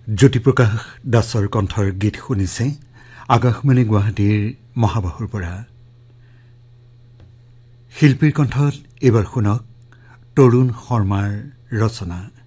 জ্যোতিপ্ৰকাশ দাসৰ কণ্ঠৰ গীত শুনিছে আকাশবাণী গুৱাহাটীৰ মহাবাহুৰ পৰা। শিল্পীৰ কণ্ঠত এইবাৰ শুনক তৰুণ শৰ্মাৰ ৰচনা।